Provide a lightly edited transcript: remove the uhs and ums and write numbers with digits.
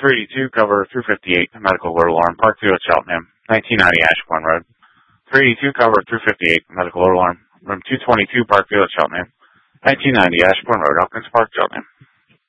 382, cover 358, medical alert alarm, Park View at Cheltenham, 1990 Ashbourne Road. 382, cover 358, medical alert alarm, room 222, Park View at Cheltenham, 1990 Ashbourne Road, Elkins Park, Cheltenham.